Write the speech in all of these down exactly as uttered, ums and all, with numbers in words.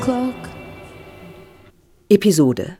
Clock. Episode.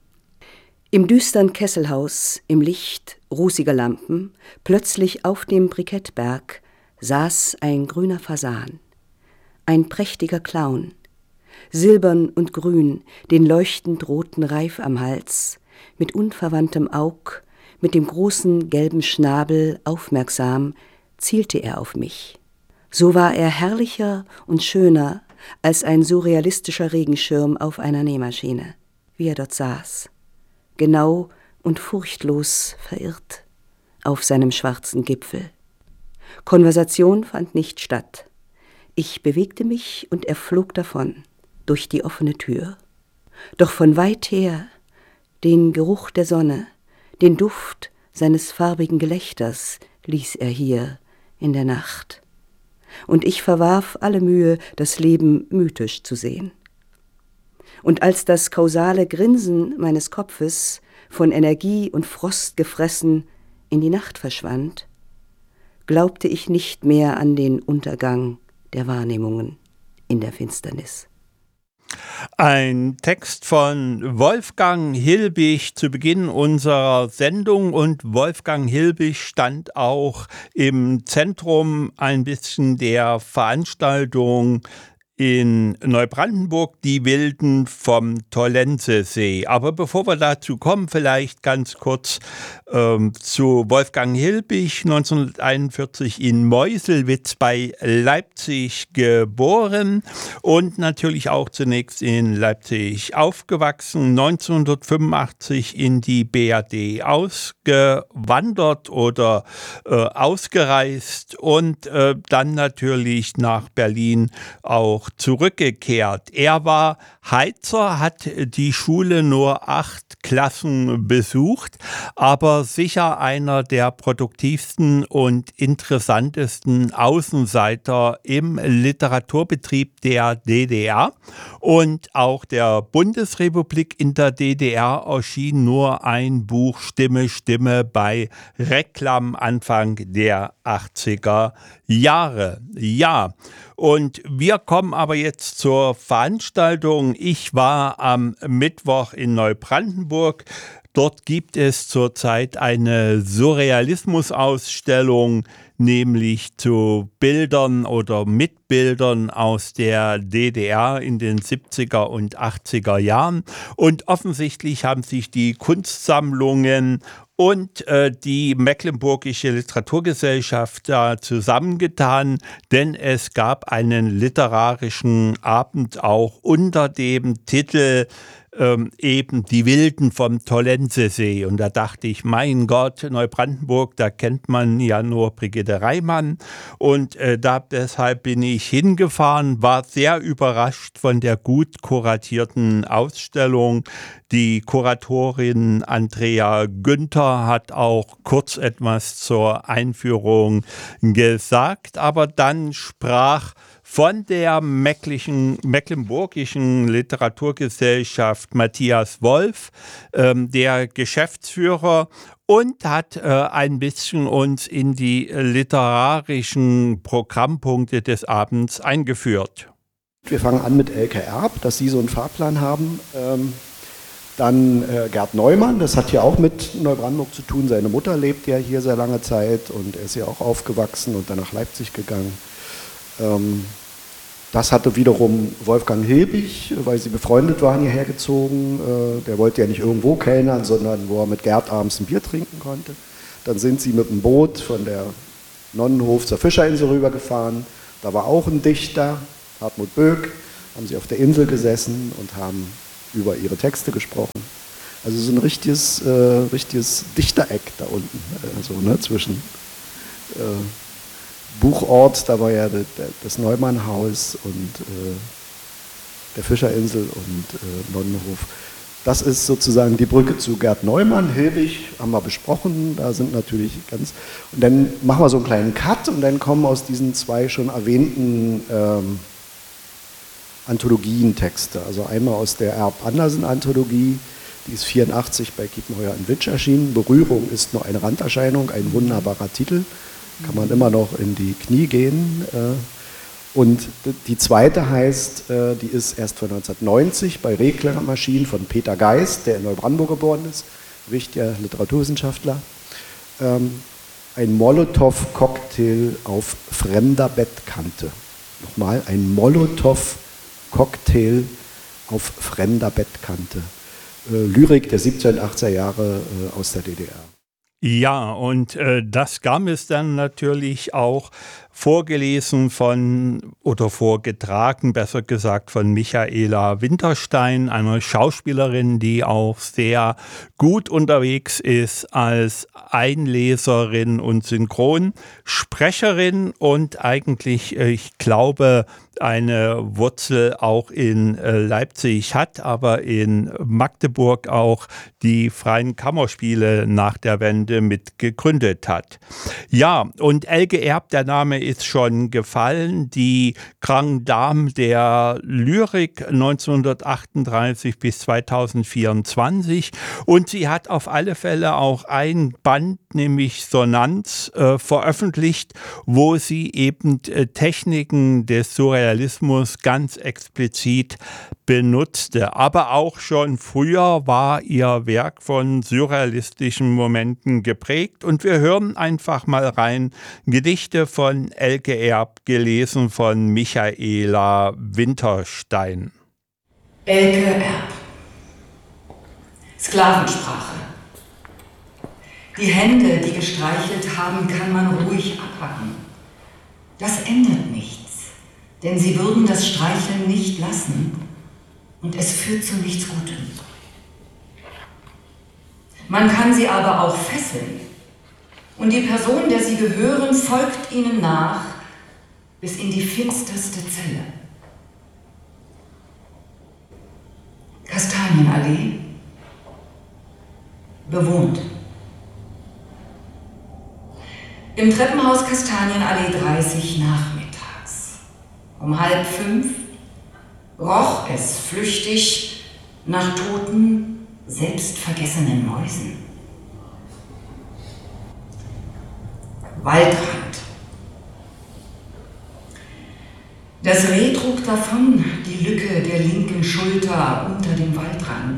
Im düstern Kesselhaus, im Licht rußiger Lampen, plötzlich auf dem Brikettberg, saß ein grüner Fasan, ein prächtiger Clown, silbern und grün, den leuchtend roten Reif am Hals, mit unverwandtem Aug, mit dem großen gelben Schnabel aufmerksam, zielte er auf mich. So war er herrlicher und schöner als ein surrealistischer Regenschirm auf einer Nähmaschine, wie er dort saß, genau und furchtlos verirrt auf seinem schwarzen Gipfel. Konversation fand nicht statt. Ich bewegte mich und er flog davon, durch die offene Tür. Doch von weit her den Geruch der Sonne, den Duft seines farbigen Gelächters ließ er hier in der Nacht. Und ich verwarf alle Mühe, das Leben mythisch zu sehen. Und als das kausale Grinsen meines Kopfes, von Energie und Frost gefressen, in die Nacht verschwand, glaubte ich nicht mehr an den Untergang der Wahrnehmungen in der Finsternis. Ein Text von Wolfgang Hilbig zu Beginn unserer Sendung, und Wolfgang Hilbig stand auch im Zentrum ein bisschen der Veranstaltung in Neubrandenburg, die Wilden vom Tollensesee. Aber bevor wir dazu kommen, vielleicht ganz kurz ähm, zu Wolfgang Hilbig, neunzehnhunderteinundvierzig in Meuselwitz bei Leipzig geboren und natürlich auch zunächst in Leipzig aufgewachsen, neunzehnhundertfünfundachtzig in die B R D ausgewandert oder äh, ausgereist und äh, dann natürlich nach Berlin auch zurückgekehrt. Er war Heizer, hat die Schule nur acht Klassen besucht, aber sicher einer der produktivsten und interessantesten Außenseiter im Literaturbetrieb der D D R und auch der Bundesrepublik. In der D D R erschien nur ein Buch Stimme, Stimme bei Reklam Anfang der achtziger Jahre. Ja, und wir kommen aber jetzt zur Veranstaltung. Ich war am Mittwoch in Neubrandenburg. Dort gibt es zurzeit eine Surrealismus-Ausstellung, nämlich zu Bildern oder mit Bildern aus der D D R in den siebziger und achtziger Jahren. Und offensichtlich haben sich die Kunstsammlungen und äh, die Mecklenburgische Literaturgesellschaft da zusammengetan, denn es gab einen literarischen Abend auch unter dem Titel Ähm, eben die Wilden vom Tollensesee. Und da dachte ich, mein Gott, Neubrandenburg, da kennt man ja nur Brigitte Reimann. Und äh, da, deshalb bin ich hingefahren, war sehr überrascht von der gut kuratierten Ausstellung. Die Kuratorin Andrea Günther hat auch kurz etwas zur Einführung gesagt, aber dann sprach von der Mecklichen, Mecklenburgischen Literaturgesellschaft Matthias Wolf, ähm, der Geschäftsführer, und hat äh, ein bisschen uns in die literarischen Programmpunkte des Abends eingeführt. Wir fangen an mit Elke Erb, dass Sie so einen Fahrplan haben. Ähm, dann äh, Gerd Neumann, das hat ja auch mit Neubrandenburg zu tun. Seine Mutter lebt ja hier sehr lange Zeit und er ist ja auch aufgewachsen und dann nach Leipzig gegangen. Ähm, Das hatte wiederum Wolfgang Hilbig, weil sie befreundet waren, hierher gezogen. Der wollte ja nicht irgendwo kellnern, sondern wo er mit Gerd abends ein Bier trinken konnte. Dann sind sie mit dem Boot von der Nonnenhof zur Fischerinsel rübergefahren. Da war auch ein Dichter, Hartmut Böck, haben sie auf der Insel gesessen und haben über ihre Texte gesprochen. Also so ein richtiges, äh, richtiges Dichtereck da unten, äh, so, ne, zwischen äh, Buchort, da war ja das Neumann-Haus und äh, der Fischerinsel und äh, Nonnenhof. Das ist sozusagen die Brücke zu Gerd Neumann. Hilbig haben wir besprochen, da sind natürlich ganz... Und dann machen wir so einen kleinen Cut und dann kommen aus diesen zwei schon erwähnten ähm, Anthologien Texte. Also einmal aus der Erb-Andersen-Anthologie, die ist vierundachtzig bei Kiepenheuer und Witsch erschienen. Berührung ist nur eine Randerscheinung, ein wunderbarer Titel. Kann man immer noch in die Knie gehen. Und die zweite heißt, die ist erst von neunzehnhundertneunzig bei Regler Maschinen von Peter Geist, der in Neubrandenburg geboren ist, wichtiger Literaturwissenschaftler. Ein Molotow-Cocktail auf fremder Bettkante. Nochmal, ein Molotow-Cocktail auf fremder Bettkante. Lyrik der siebziger und achtziger Jahre aus der D D R. Ja, und äh, das gab es dann natürlich auch vorgelesen von oder vorgetragen, besser gesagt, von Michaela Winterstein, einer Schauspielerin, die auch sehr gut unterwegs ist als Einleserin und Synchronsprecherin und eigentlich, ich glaube, eine Wurzel auch in Leipzig hat, aber in Magdeburg auch die Freien Kammerspiele nach der Wende mit gegründet hat. Ja, und Elke Erb, der Name ist schon gefallen, die Grande Dame der Lyrik neunzehnhundertachtunddreißig bis zweitausendvierundzwanzig, und sie hat auf alle Fälle auch ein Band, nämlich Sonanz, äh, veröffentlicht, wo sie eben äh, Techniken des Surrealismus ganz explizit benutzte. Aber auch schon früher war ihr Werk von surrealistischen Momenten geprägt, und wir hören einfach mal rein. Gedichte von Elke Erb, gelesen von Michaela Winterstein. Elke Erb. Sklavensprache. Die Hände, die gestreichelt haben, kann man ruhig abhacken. Das ändert nichts, denn sie würden das Streicheln nicht lassen, und es führt zu nichts Gutem. Man kann sie aber auch fesseln, und die Person, der sie gehören, folgt ihnen nach bis in die finsterste Zelle. Kastanienallee, bewohnt. Im Treppenhaus Kastanienallee dreißig nachmittags. Um halb fünf roch es flüchtig nach toten, selbstvergessenen Mäusen. Waldrand. Das Reh trug davon die Lücke der linken Schulter unter dem Waldrand.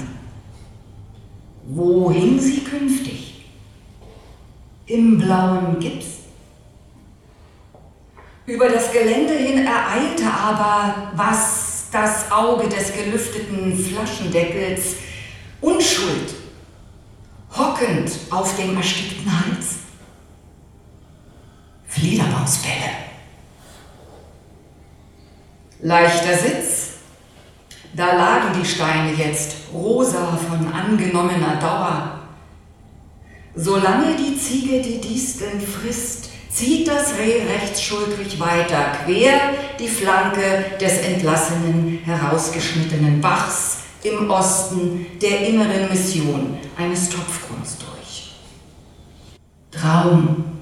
Wo hing sie künftig? Im blauen Gips. Über das Gelände hin ereilte aber, was das Auge des gelüfteten Flaschendeckels, Unschuld, hockend auf dem erstickten Hals. Fledermausbälle. Leichter Sitz, da lagen die Steine jetzt, rosa von angenommener Dauer. Solange die Ziege die Disteln frisst, zieht das Reh rechtsschultrig weiter, quer die Flanke des entlassenen, herausgeschnittenen Bachs im Osten der inneren Mission eines Topfgrunds durch. Traum.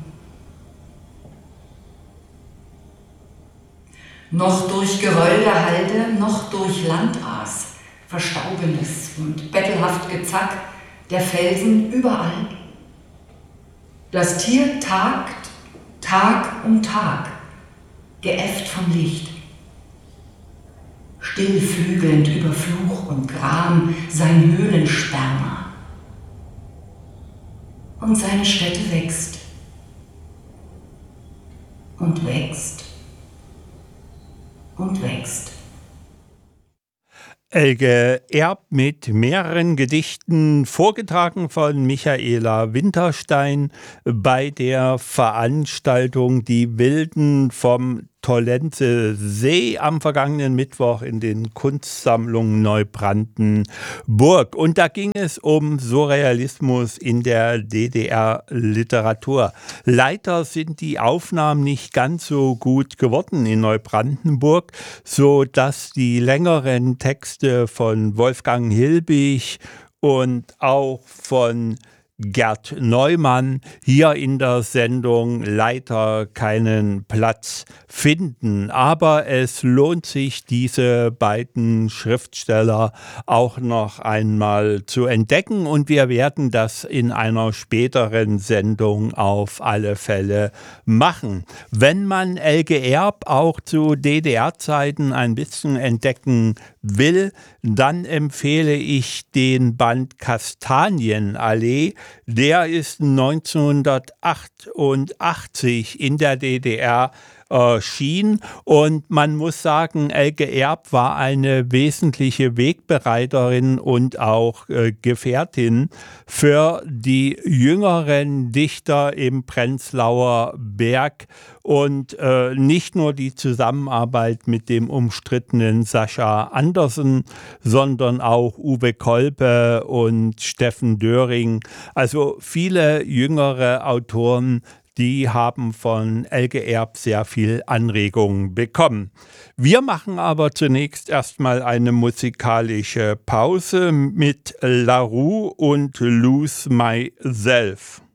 Noch durch Geröll der Halde, noch durch Landaas, verstaubenes und bettelhaft Gezack der Felsen überall. Das Tier tagt Tag um Tag, geäfft vom Licht. Stillflügelnd über Fluch und Gram sein Höhlensperma. Und seine Stätte wächst und wächst und wächst. Elke Erb mit mehreren Gedichten, vorgetragen von Michaela Winterstein bei der Veranstaltung Die Wilden vom Tollense See am vergangenen Mittwoch in den Kunstsammlungen Neubrandenburg. Und da ging es um Surrealismus in der D D R-Literatur. Leider sind die Aufnahmen nicht ganz so gut geworden in Neubrandenburg, so dass die längeren Texte von Wolfgang Hilbig und auch von Gerd Neumann hier in der Sendung leider keinen Platz finden. Aber es lohnt sich, diese beiden Schriftsteller auch noch einmal zu entdecken und wir werden das in einer späteren Sendung auf alle Fälle machen. Wenn man Elge Erb auch zu D D R-Zeiten ein bisschen entdecken will, dann empfehle ich den Band Kastanienallee. Der ist neunzehnhundertachtundachtzig in der D D R erschien und man muss sagen, Elge Erb war eine wesentliche Wegbereiterin und auch äh, Gefährtin für die jüngeren Dichter im Prenzlauer Berg und äh, nicht nur die Zusammenarbeit mit dem umstrittenen Sascha Andersen, sondern auch Uwe Kolpe und Steffen Döring. Also viele jüngere Autoren, die haben von Elge Erb sehr viel Anregung bekommen. Wir machen aber zunächst erstmal eine musikalische Pause mit La Roux und Lose Myself.